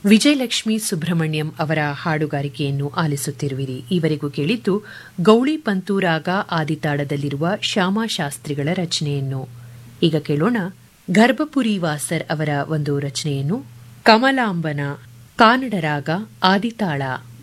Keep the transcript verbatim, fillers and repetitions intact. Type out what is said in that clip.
ವಿಜಯಲಕ್ಷ್ಮಿ ಸುಬ್ರಹ್ಮಣ್ಯಂ ಅವರ ಹಾಡುಗಾರಿಕೆಯನ್ನು ಆಲಿಸುತ್ತಿರುವಿರಿ. ಈವರೆಗೂ ಕೇಳಿದ್ದು ಗೌಳಿ ಪಂತೂರಾಗ ಆದಿತಾಳದಲ್ಲಿರುವ ಶ್ಯಾಮಾಶಾಸ್ತ್ರಿಗಳ ರಚನೆಯನ್ನು. ಈಗ ಕೇಳೋಣ ಗರ್ಭಪುರಿ ವಾಸರ್ ಅವರ ಒಂದು ರಚನೆಯನ್ನು. ಕಮಲಾಂಬನ ಕಾನಡ ರಾಗ ಆದಿತಾಳ.